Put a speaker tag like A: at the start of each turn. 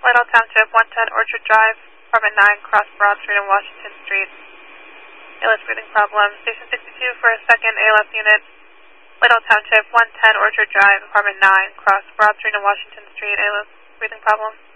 A: Lidle Township, 110 Orchard Drive, apartment 9, cross Broad Street and Washington Street. ALS breathing problem. Station 62 for a second ALS unit. Lidle Township, 110 Orchard Drive, apartment 9, cross Broad Street and Washington Street. ALS breathing problem.